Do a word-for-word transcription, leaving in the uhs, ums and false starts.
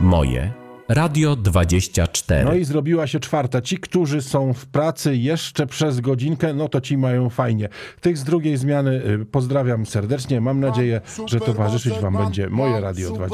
Moje Radio dwadzieścia cztery. No i zrobiła się czwarta. Ci, którzy są w pracy jeszcze przez godzinkę, no to ci mają fajnie. Tych z drugiej zmiany pozdrawiam serdecznie. Mam nadzieję, że towarzyszyć wam będzie Moje Radio dwadzieścia cztery.